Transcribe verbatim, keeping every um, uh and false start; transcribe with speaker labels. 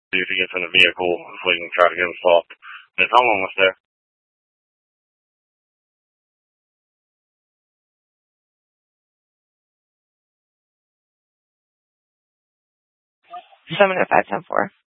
Speaker 1: you to get in the vehicle so we can try to get him stopped. Miss, how long was there?
Speaker 2: seven oh five ten four.